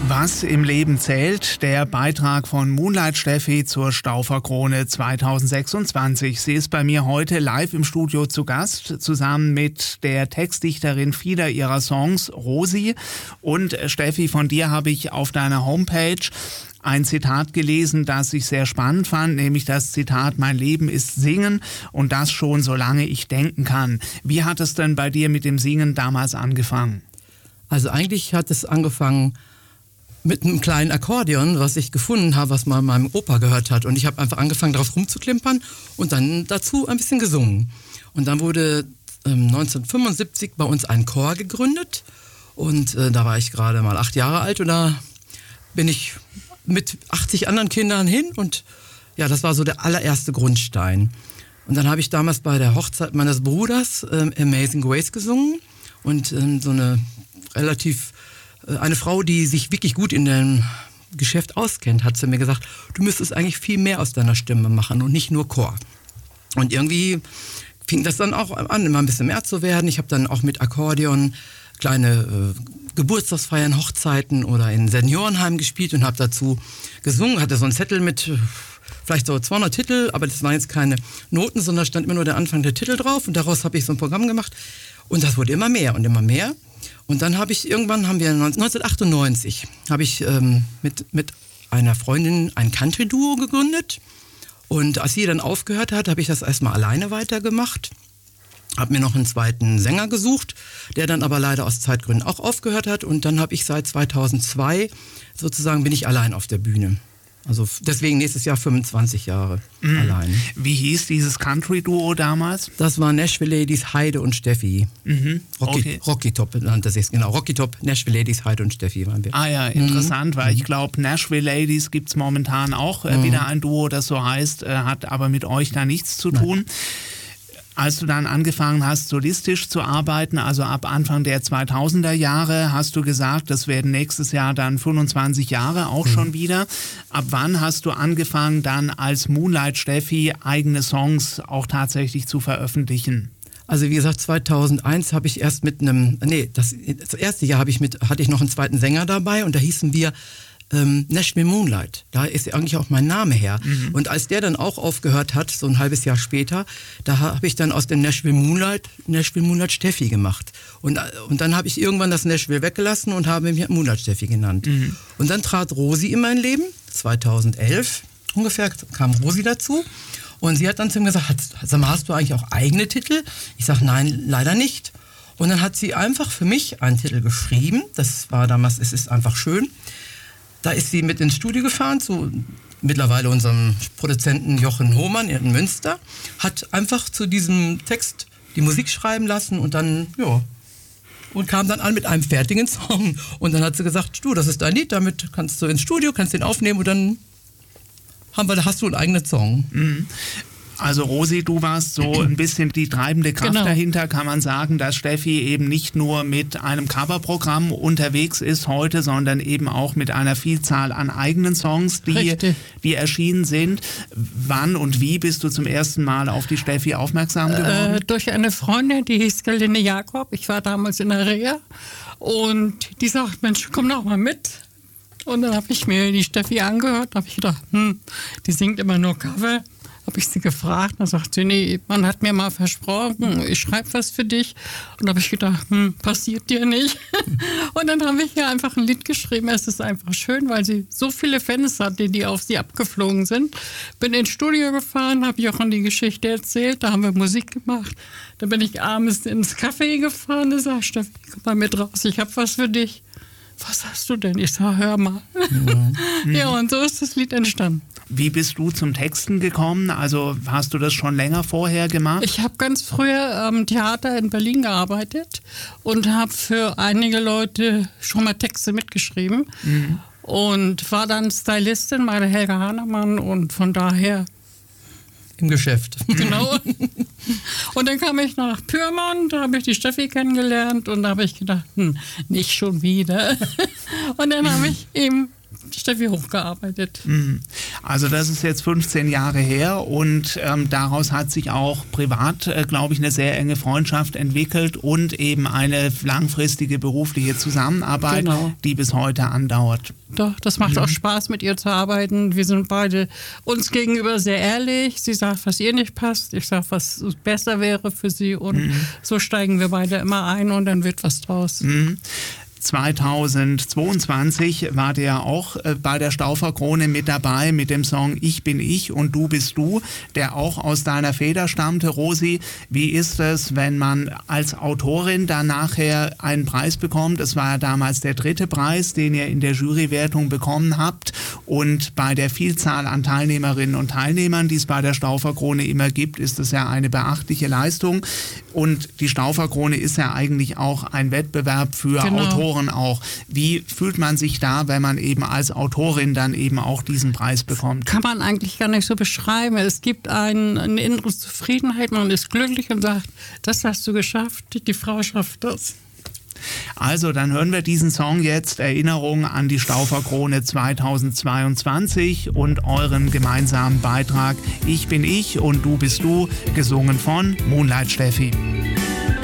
Was im Leben zählt, der Beitrag von Moonlight Steffi zur Stauffer-Krone 2026. Sie ist bei mir heute live im Studio zu Gast, zusammen mit der Textdichterin vieler ihrer Songs, Rosi. Und Steffi, von dir habe ich auf deiner Homepage ein Zitat gelesen, das ich sehr spannend fand, nämlich das Zitat: Mein Leben ist Singen und das schon solange ich denken kann. Wie hat es denn bei dir mit dem Singen damals angefangen? Also eigentlich hat es angefangen mit einem kleinen Akkordeon, was ich gefunden habe, was mal meinem Opa gehört hat. Und ich habe einfach angefangen, darauf rumzuklimpern und dann dazu ein bisschen gesungen. Und dann wurde 1975 bei uns ein Chor gegründet. Und da war ich gerade mal 8 Jahre alt und da bin ich mit 80 anderen Kindern hin. Und ja, das war so der allererste Grundstein. Und dann habe ich damals bei der Hochzeit meines Bruders Amazing Grace gesungen. Und so eine Frau, die sich wirklich gut in dem Geschäft auskennt, hat zu mir gesagt, du müsstest eigentlich viel mehr aus deiner Stimme machen und nicht nur Chor. Und irgendwie fing das dann auch an, immer ein bisschen mehr zu werden. Ich habe dann auch mit Akkordeon kleine Geburtstagsfeiern, Hochzeiten oder in Seniorenheimen gespielt und habe dazu gesungen. Hatte so einen Zettel mit vielleicht so 200 Titel, aber das waren jetzt keine Noten, sondern stand immer nur der Anfang der Titel drauf. Und daraus habe ich so ein Programm gemacht. Und das wurde immer mehr und immer mehr. Und dann haben wir 1998 mit einer Freundin ein Country-Duo gegründet. Und als sie dann aufgehört hat, habe ich das erstmal alleine weitergemacht. Habe mir noch einen zweiten Sänger gesucht, der dann aber leider aus Zeitgründen auch aufgehört hat. Und dann habe ich seit 2002 sozusagen bin ich allein auf der Bühne. Also deswegen nächstes Jahr 25 Jahre allein. Wie hieß dieses Country-Duo damals? Das war Nashville Ladies, Heide und Steffi. Okay. Rocky Top nannte sich, genau. Rocky Top, Nashville Ladies, Heide und Steffi waren wir. Ah ja, interessant, weil ich glaube, Nashville Ladies gibt es momentan auch wieder ein Duo, das so heißt, hat aber mit euch da nichts zu tun. Nein. Als du dann angefangen hast, solistisch zu arbeiten, also ab Anfang der 2000er Jahre, hast du gesagt, das werden nächstes Jahr dann 25 Jahre auch schon wieder. Ab wann hast du angefangen, dann als Moonlight Steffi eigene Songs auch tatsächlich zu veröffentlichen? Also wie gesagt, 2001 habe ich erst das erste Jahr hatte ich noch einen zweiten Sänger dabei und da hießen wir Nashville Moonlight, da ist eigentlich auch mein Name her. Und als der dann auch aufgehört hat, so ein halbes Jahr später, da habe ich dann aus dem Nashville Moonlight Steffi gemacht. Und dann habe ich irgendwann das Nashville weggelassen und habe mich Moonlight Steffi genannt. Und dann trat Rosi in mein Leben, 2011 ungefähr kam Rosi dazu. Und sie hat dann zu mir gesagt, sag mal, hast du eigentlich auch eigene Titel? Ich sage, nein, leider nicht. Und dann hat sie einfach für mich einen Titel geschrieben, das war damals, es ist einfach schön. Da ist sie mit ins Studio gefahren, zu mittlerweile unserem Produzenten Jochen Hohmann in Münster, hat einfach zu diesem Text die Musik schreiben lassen und dann, und kam dann an mit einem fertigen Song. Und dann hat sie gesagt, du, das ist dein Lied, damit kannst du ins Studio, kannst den aufnehmen und dann hast du einen eigenen Song. Also Rosi, du warst so ein bisschen die treibende Kraft dahinter, kann man sagen, dass Steffi eben nicht nur mit einem Coverprogramm unterwegs ist heute, sondern eben auch mit einer Vielzahl an eigenen Songs, die erschienen sind. Wann und wie bist du zum ersten Mal auf die Steffi aufmerksam geworden? Durch eine Freundin, die hieß Gelinde Jakob. Ich war damals in der Reha und die sagt, Mensch, komm doch mal mit. Und dann habe ich mir die Steffi angehört, habe ich gedacht, die singt immer nur Cover. Habe ich sie gefragt, dann sagt sie, nee, man hat mir mal versprochen, ich schreibe was für dich. Und habe ich gedacht, passiert dir nicht. Und dann habe ich ihr einfach ein Lied geschrieben. Es ist einfach schön, weil sie so viele Fans hatte, die auf sie abgeflogen sind. Bin ins Studio gefahren, habe Jochen die Geschichte erzählt, da haben wir Musik gemacht. Dann bin ich abends ins Café gefahren, da sagt Steffi, komm mal mit raus, ich habe was für dich. Was hast du denn? Ich sag, hör mal. Ja, und so ist das Lied entstanden. Wie bist du zum Texten gekommen? Also hast du das schon länger vorher gemacht? Ich habe ganz früher am Theater in Berlin gearbeitet und habe für einige Leute schon mal Texte mitgeschrieben und war dann Stylistin bei der Helga Hahnemann und von daher im Geschäft. Genau. Und dann kam ich nach Pyrmont, da habe ich die Steffi kennengelernt und da habe ich gedacht, nicht schon wieder. Und dann habe ich eben Steffi hochgearbeitet. Also das ist jetzt 15 Jahre her und daraus hat sich auch privat, glaube ich, eine sehr enge Freundschaft entwickelt und eben eine langfristige berufliche Zusammenarbeit, Genau. die bis heute andauert. Doch, das macht auch Spaß, mit ihr zu arbeiten. Wir sind beide uns gegenüber sehr ehrlich. Sie sagt, was ihr nicht passt. Ich sage, was besser wäre für sie. Und so steigen wir beide immer ein und dann wird was draus. 2022 war der auch bei der Staufer-Krone mit dabei mit dem Song Ich bin ich und du bist du, der auch aus deiner Feder stammte. Rosi, wie ist es, wenn man als Autorin dann nachher einen Preis bekommt? Es war ja damals der 3. Preis, den ihr in der Jurywertung bekommen habt. Und bei der Vielzahl an Teilnehmerinnen und Teilnehmern, die es bei der Staufer-Krone immer gibt, ist es ja eine beachtliche Leistung. Und die Staufer-Krone ist ja eigentlich auch ein Wettbewerb für Autoren auch. Wie fühlt man sich da, wenn man eben als Autorin dann eben auch diesen Preis bekommt? Kann man eigentlich gar nicht so beschreiben. Es gibt eine innere Zufriedenheit, man ist glücklich und sagt, das hast du geschafft, die Frau schafft das. Also, dann hören wir diesen Song jetzt, Erinnerung an die Staufer-Krone 2022 und euren gemeinsamen Beitrag Ich bin ich und du bist du, gesungen von Moonlight Steffi.